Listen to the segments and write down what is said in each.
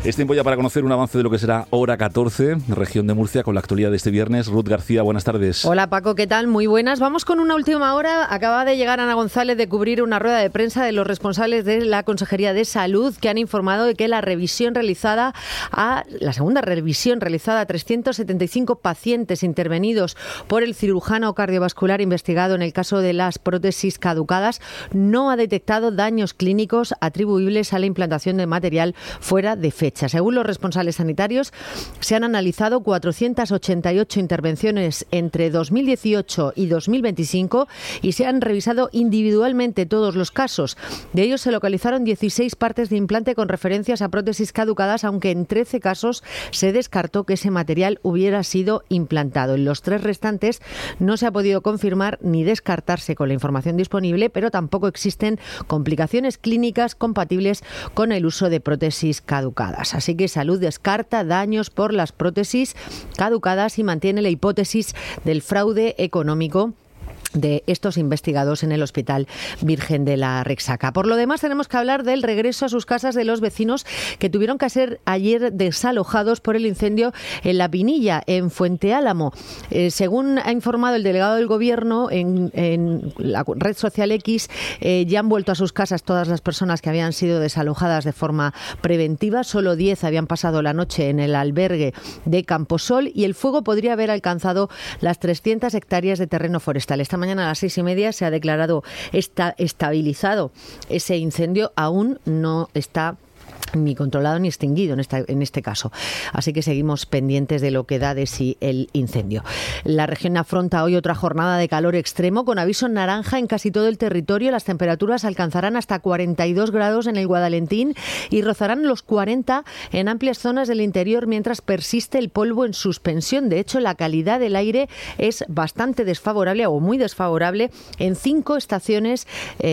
Es tiempo ya para conocer un avance de lo que será Hora 14, región de Murcia, con la actualidad de este viernes. Ruth García, buenas tardes. Hola Paco, ¿qué tal? Muy buenas. Vamos con una última hora. Acaba de llegar Ana González de cubrir una rueda de prensa de los responsables de la Consejería de Salud, que han informado de que la segunda revisión realizada a 375 pacientes intervenidos por el cirujano cardiovascular investigado en el caso de las prótesis caducadas no ha detectado daños clínicos atribuibles a la implantación de material fuera de fecha. Según los responsables sanitarios, se han analizado 488 intervenciones entre 2018 y 2025 y se han revisado individualmente todos los casos. De ellos se localizaron 16 partes de implante con referencias a prótesis caducadas, aunque en 13 casos se descartó que ese material hubiera sido implantado. En los 3 restantes no se ha podido confirmar ni descartarse con la información disponible, pero tampoco existen complicaciones clínicas compatibles con el uso de prótesis caducadas. Así que Salud descarta daños por las prótesis caducadas y mantiene la hipótesis del fraude económico de estos investigados en el Hospital Virgen de la Rexaca. Por lo demás, tenemos que hablar del regreso a sus casas de los vecinos que tuvieron que ser ayer desalojados por el incendio en La Pinilla, en Fuente Álamo. Según ha informado el delegado del Gobierno en la red social X, ya han vuelto a sus casas todas las personas que habían sido desalojadas de forma preventiva. Solo 10 habían pasado la noche en el albergue de Camposol y el fuego podría haber alcanzado las 300 hectáreas de terreno forestal. Esta mañana a las 6:30 se ha declarado estabilizado ese incendio. Aún no está ni controlado ni extinguido en este caso. Así que seguimos pendientes de lo que da de sí el incendio. La región afronta hoy otra jornada de calor extremo con aviso naranja en casi todo el territorio. Las temperaturas alcanzarán hasta 42 grados en el Guadalentín y rozarán los 40 en amplias zonas del interior mientras persiste el polvo en suspensión. De hecho, la calidad del aire es bastante desfavorable o muy desfavorable en 5 estaciones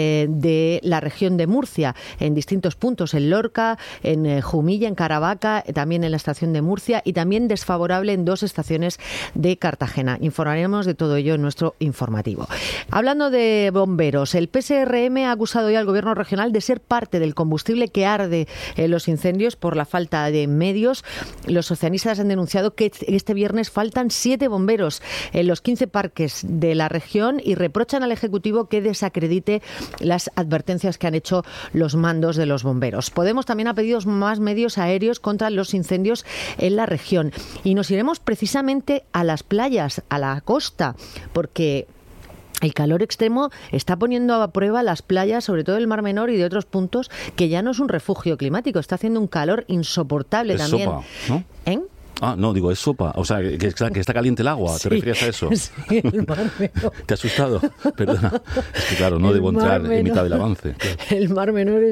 de la región de Murcia, en distintos puntos, en Lorca, en Jumilla, en Caravaca, también en la estación de Murcia y también desfavorable en 2 estaciones de Cartagena. Informaremos de todo ello en nuestro informativo. Hablando de bomberos, el PSRM ha acusado hoy al Gobierno regional de ser parte del combustible que arde en los incendios por la falta de medios. Los socialistas han denunciado que este viernes faltan 7 bomberos en los 15 parques de la región y reprochan al Ejecutivo que desacredite las advertencias que han hecho los mandos de los bomberos. Podemos también ha pedido más medios aéreos contra los incendios en la región. Y nos iremos precisamente a las playas, a la costa, porque el calor extremo está poniendo a prueba las playas, sobre todo del Mar Menor y de otros puntos, que ya no es un refugio climático. Está haciendo un calor insoportable es también. Sopa, ¿no? Ah, no, digo, es sopa. O sea, que está caliente el agua. ¿Te refieres a eso? Sí, el Mar Menor. ¿Te ha asustado? Perdona. Es que claro, no debo entrar en mitad del avance. Claro. El Mar Menor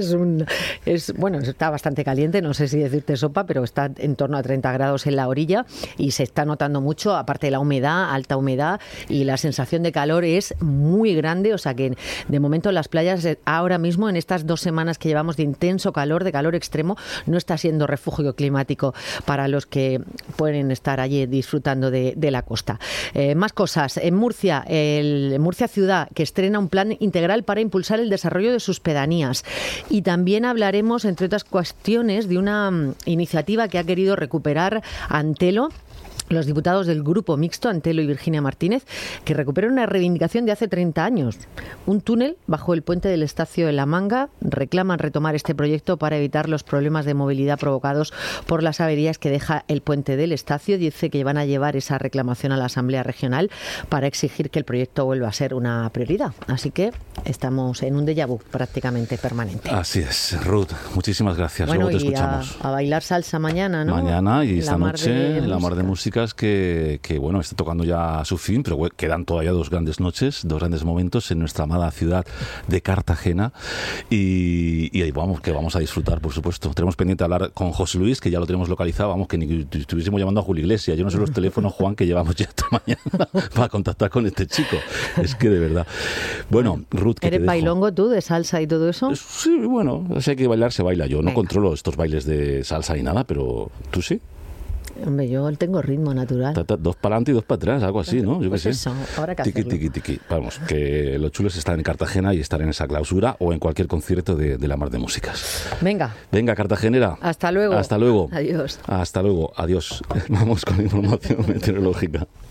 bueno, está bastante caliente, no sé si decirte sopa, pero está en torno a 30 grados en la orilla y se está notando mucho, aparte de la humedad, alta humedad, y la sensación de calor es muy grande. O sea que de momento las playas ahora mismo, en estas 2 semanas que llevamos de intenso calor, de calor extremo, no está siendo refugio climático para los que pueden estar allí disfrutando de la costa. Más cosas. En Murcia, Murcia Ciudad, que estrena un plan integral para impulsar el desarrollo de sus pedanías. Y también hablaremos, entre otras cuestiones, de una iniciativa que ha querido recuperar Antelo, los diputados del Grupo Mixto, Antelo y Virginia Martínez, que recuperan una reivindicación de hace 30 años. Un túnel bajo el puente del Estacio de La Manga. Reclaman retomar este proyecto para evitar los problemas de movilidad provocados por las averías que deja el puente del Estacio. Dice que van a llevar esa reclamación a la Asamblea Regional para exigir que el proyecto vuelva a ser una prioridad. Así que estamos en un déjà vu prácticamente permanente. Así es, Ruth. Muchísimas gracias. Bueno, luego te y escuchamos. a bailar salsa mañana, ¿no? Mañana y esta noche en la Mar de Música, que bueno, está tocando ya a su fin, pero quedan todavía 2 grandes noches, 2 grandes momentos en nuestra amada ciudad de Cartagena y ahí vamos a disfrutar, por supuesto. Tenemos pendiente hablar con José Luis, que ya lo tenemos localizado, vamos, que ni estuviésemos llamando a Julio Iglesias. Yo no sé los teléfonos, Juan, que llevamos ya esta mañana para contactar con este chico. Es que de verdad. Bueno, Ruth, ¿eres bailongo tú, de salsa y todo eso? Sí, bueno, si hay que bailar, se baila. Yo no controlo estos bailes de salsa ni nada, pero tú sí. Hombre, yo tengo ritmo natural. Dos para adelante y dos para atrás, algo así, ¿no? Yo Pues qué sé. eso, habrá que Tiki, hacerlo. tiki, tiki. Vamos, que los chulos están en Cartagena y están en esa clausura o en cualquier concierto de la Mar de Músicas. Venga. Venga, cartagenera. Hasta luego. Hasta luego. Adiós. Hasta luego. Adiós. Vamos con información meteorológica.